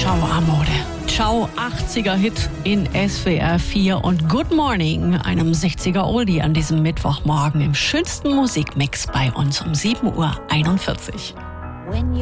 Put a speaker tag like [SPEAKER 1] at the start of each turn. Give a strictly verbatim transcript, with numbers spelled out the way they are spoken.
[SPEAKER 1] Ciao Amore. Ciao achtziger-Hit in S W R vier und Good Morning, einem sechziger-Oldie an diesem Mittwochmorgen im schönsten Musikmix bei uns um sieben Uhr einundvierzig.